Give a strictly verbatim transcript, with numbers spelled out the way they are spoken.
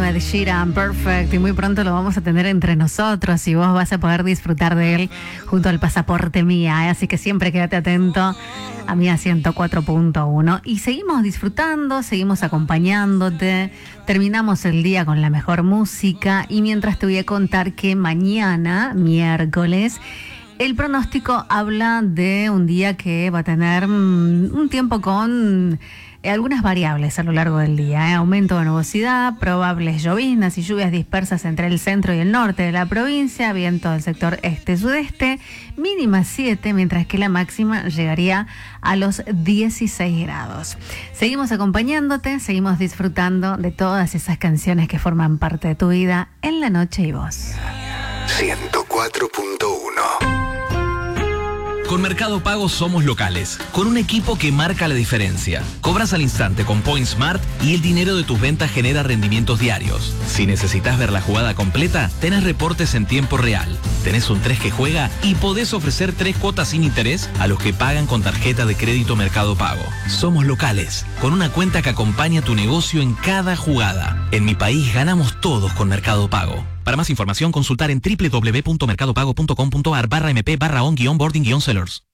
Ed Sheeran, Perfect, y muy pronto lo vamos a tener entre nosotros y vos vas a poder disfrutar de él junto al Pasaporte Mía, ¿eh? Así que siempre quédate atento a Mía ciento cuatro punto uno. Y seguimos disfrutando, seguimos acompañándote, terminamos el día con la mejor música y mientras te voy a contar que mañana, miércoles, el pronóstico habla de un día que va a tener mmm, un tiempo con eh, algunas variables a lo largo del día. ¿eh? Aumento de nubosidad, probables lloviznas y lluvias dispersas entre el centro y el norte de la provincia, viento del sector este-sudeste, mínima siete, mientras que la máxima llegaría a los dieciséis grados. Seguimos acompañándote, seguimos disfrutando de todas esas canciones que forman parte de tu vida en La Noche y Vos. ciento cuatro punto uno. Con Mercado Pago somos locales, con un equipo que marca la diferencia. Cobras al instante con Point Smart y el dinero de tus ventas genera rendimientos diarios. Si necesitas ver la jugada completa, tenés reportes en tiempo real. Tenés un tres que juega y podés ofrecer tres cuotas sin interés a los que pagan con tarjeta de crédito Mercado Pago. Somos locales, con una cuenta que acompaña tu negocio en cada jugada. En mi país ganamos todos con Mercado Pago. Para más información, consultar en doble u doble u doble u punto mercado pago punto com punto a r barra m p barra on guión boarding guión sellers.